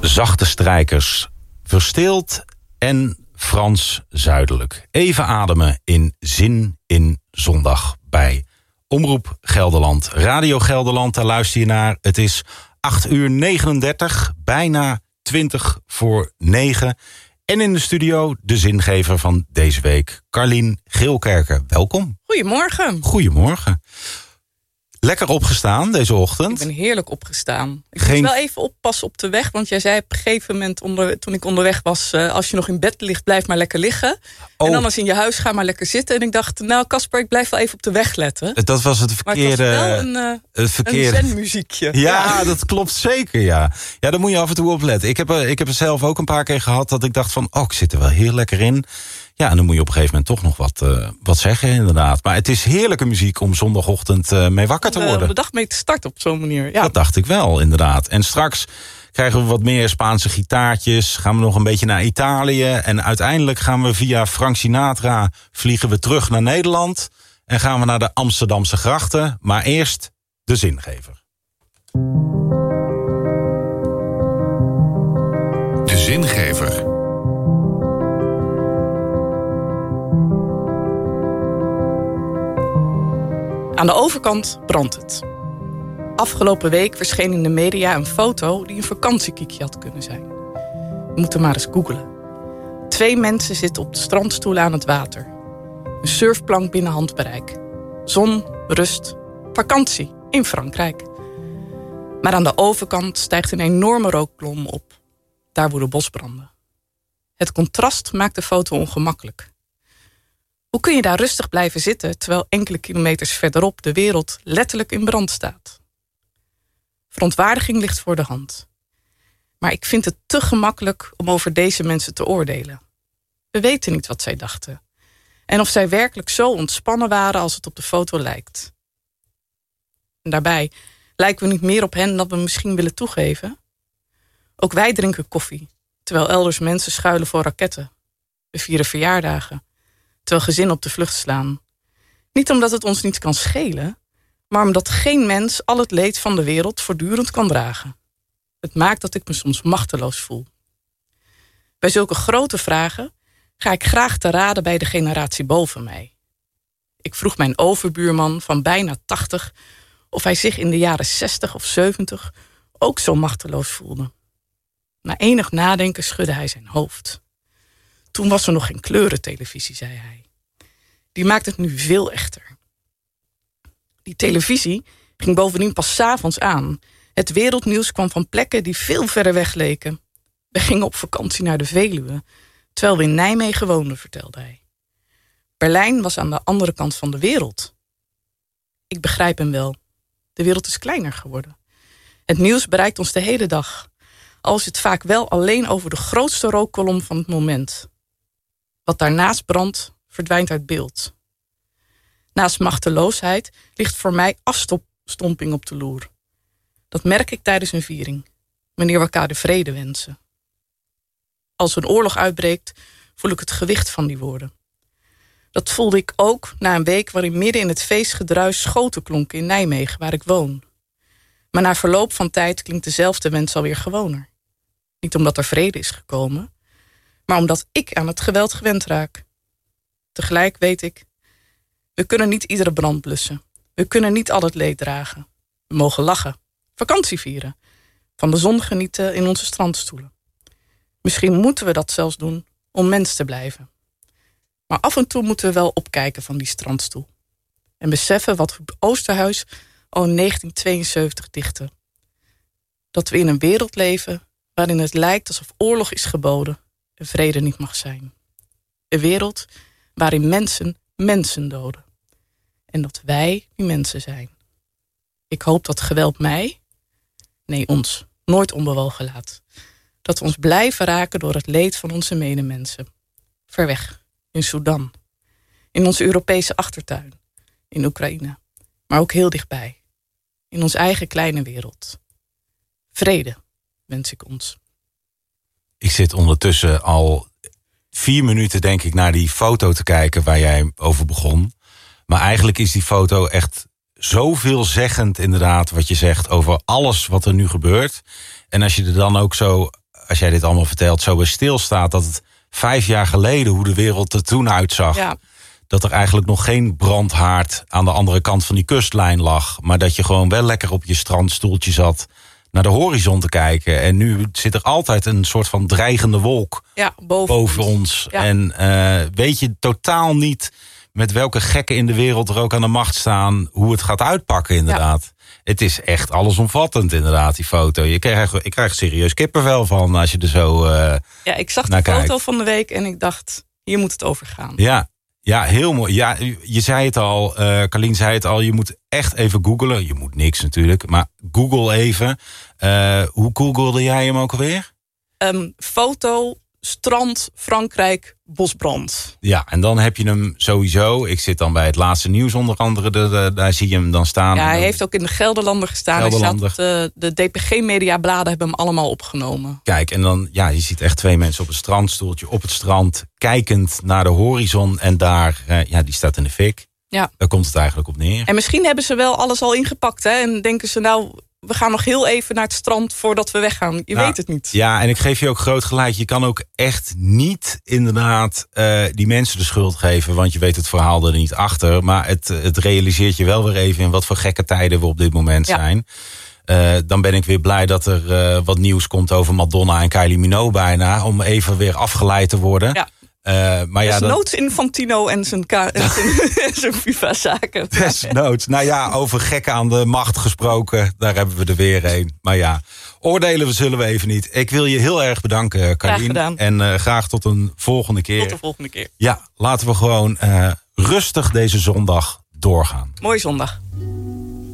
Zachte strijkers, verstild en Frans zuidelijk. Even ademen in Zin in Zondag bij Omroep Gelderland. Radio Gelderland, daar luister je naar. Het is 8:39, bijna 8:20. En in de studio de zingever van deze week, Carlien Geelkerken. Welkom. Goedemorgen. Goedemorgen. Lekker opgestaan deze ochtend. Ik ben heerlijk opgestaan. Ik moest wel even oppassen op de weg. Want jij zei op een gegeven moment toen ik onderweg was... als je nog in bed ligt, blijf maar lekker liggen. En dan als je in je huis, ga maar lekker zitten. En ik dacht, nou Casper, ik blijf wel even op de weg letten. Dat was het verkeerde... Maar het was wel een zenmuziekje. Ja, dat klopt zeker, ja. Ja, daar moet je af en toe op letten. Ik heb het zelf ook een paar keer gehad dat ik dacht van... ik zit er wel heel lekker in. Ja, en dan moet je op een gegeven moment toch nog wat zeggen, inderdaad. Maar het is heerlijke muziek om zondagochtend mee wakker te worden. Om de dag mee te starten op zo'n manier. Ja. Dat dacht ik wel, inderdaad. En straks krijgen we wat meer Spaanse gitaartjes. Gaan we nog een beetje naar Italië. En uiteindelijk gaan we via Frank Sinatra vliegen we terug naar Nederland. En gaan we naar de Amsterdamse grachten. Maar eerst de zingever. De zingever. Aan de overkant brandt het. Afgelopen week verscheen in de media een foto die een vakantiekiekje had kunnen zijn. We moeten maar eens googlen. 2 mensen zitten op de strandstoel aan het water. Een surfplank binnen handbereik. Zon, rust, vakantie in Frankrijk. Maar aan de overkant stijgt een enorme rookkolom op. Daar woeden bosbranden. Het contrast maakt de foto ongemakkelijk. Hoe kun je daar rustig blijven zitten... terwijl enkele kilometers verderop de wereld letterlijk in brand staat? Verontwaardiging ligt voor de hand. Maar ik vind het te gemakkelijk om over deze mensen te oordelen. We weten niet wat zij dachten. En of zij werkelijk zo ontspannen waren als het op de foto lijkt. En daarbij lijken we niet meer op hen dan we misschien willen toegeven. Ook wij drinken koffie, terwijl elders mensen schuilen voor raketten. We vieren verjaardagen. Terwijl gezinnen op de vlucht slaan. Niet omdat het ons niet kan schelen... maar omdat geen mens al het leed van de wereld voortdurend kan dragen. Het maakt dat ik me soms machteloos voel. Bij zulke grote vragen ga ik graag te raden bij de generatie boven mij. Ik vroeg mijn overbuurman van bijna 80... of hij zich in de jaren 60 of 70 ook zo machteloos voelde. Na enig nadenken schudde hij zijn hoofd. Toen was er nog geen kleurentelevisie, zei hij. Die maakt het nu veel echter. Die televisie ging bovendien pas 's avonds aan. Het wereldnieuws kwam van plekken die veel verder weg leken. We gingen op vakantie naar de Veluwe, terwijl we in Nijmegen woonden, vertelde hij. Berlijn was aan de andere kant van de wereld. Ik begrijp hem wel. De wereld is kleiner geworden. Het nieuws bereikt ons de hele dag. Al is het vaak wel alleen over de grootste rookkolom van het moment. Wat daarnaast brandt, verdwijnt uit beeld. Naast machteloosheid ligt voor mij afstomping op de loer. Dat merk ik tijdens een viering, wanneer we elkaar de vrede wensen. Als een oorlog uitbreekt, voel ik het gewicht van die woorden. Dat voelde ik ook na een week waarin midden in het feestgedruis schoten klonken in Nijmegen, waar ik woon. Maar na verloop van tijd klinkt dezelfde wens alweer gewoner. Niet omdat er vrede is gekomen, maar omdat ik aan het geweld gewend raak. Tegelijk weet ik, we kunnen niet iedere brand blussen. We kunnen niet al het leed dragen. We mogen lachen, vakantie vieren, van de zon genieten in onze strandstoelen. Misschien moeten we dat zelfs doen om mens te blijven. Maar af en toe moeten we wel opkijken van die strandstoel. En beseffen wat Oosterhuis al in 1972 dichtte. Dat we in een wereld leven waarin het lijkt alsof oorlog is geboden en vrede niet mag zijn. Een wereld waarin mensen mensen doden. En dat wij die mensen zijn. Ik hoop dat geweld mij, nee ons, nooit onbewogen laat. Dat we ons blijven raken door het leed van onze medemensen. Ver weg, in Sudan. In onze Europese achtertuin. In Oekraïne. Maar ook heel dichtbij. In ons eigen kleine wereld. Vrede wens ik ons. Ik zit ondertussen al 4 minuten denk ik naar die foto te kijken waar jij over begon. Maar eigenlijk is die foto echt zoveelzeggend inderdaad wat je zegt over alles wat er nu gebeurt. En als je er dan ook zo als jij dit allemaal vertelt, zo bij stilstaat, dat het 5 jaar geleden, hoe de wereld er toen uitzag. Ja. Dat er eigenlijk nog geen brandhaard aan de andere kant van die kustlijn lag. Maar dat je gewoon wel lekker op je strandstoeltje zat naar de horizon te kijken. En nu zit er altijd een soort van dreigende wolk boven ons. Ja. En weet je totaal niet met welke gekken in de wereld er ook aan de macht staan, hoe het gaat uitpakken inderdaad. Ja. Het is echt allesomvattend inderdaad, die foto. Ik krijg serieus kippenvel van als je er zo ik zag de foto van de week en ik dacht, hier moet het over gaan. Ja, heel mooi. Ja, je zei het al, Carlien zei het al, je moet echt even googlen. Je moet niks natuurlijk, maar Google even. Hoe googelde jij hem ook alweer? Foto, strand, Frankrijk, bosbrand. Ja, en dan heb je hem sowieso. Ik zit dan bij het laatste nieuws onder andere. Daar zie je hem dan staan. Ja, hij heeft ook in de Gelderlander gestaan. De DPG-mediabladen hebben hem allemaal opgenomen. Kijk, en dan, je ziet echt 2 mensen op een strandstoeltje op het strand, kijkend naar de horizon. En daar, die staat in de fik. Ja. Daar komt het eigenlijk op neer. En misschien hebben ze wel alles al ingepakt, hè? En denken ze nou, we gaan nog heel even naar het strand voordat we weggaan. Je weet het niet. Ja, en ik geef je ook groot gelijk. Je kan ook echt niet inderdaad die mensen de schuld geven, want je weet het verhaal er niet achter. Maar het realiseert je wel weer even in wat voor gekke tijden we op dit moment zijn. Dan ben ik weer blij dat er wat nieuws komt over Madonna en Kylie Minogue bijna, om even weer afgeleid te worden. Ja. Maar Desnoods Infantino en zijn FIFA-zaken. Desnoods. Nou ja, over gekken aan de macht gesproken, daar hebben we er weer een. Maar ja, oordelen zullen we even niet. Ik wil je heel erg bedanken, Carlien. En graag tot een volgende keer. Tot de volgende keer. Ja, laten we gewoon rustig deze zondag doorgaan. Mooie zondag.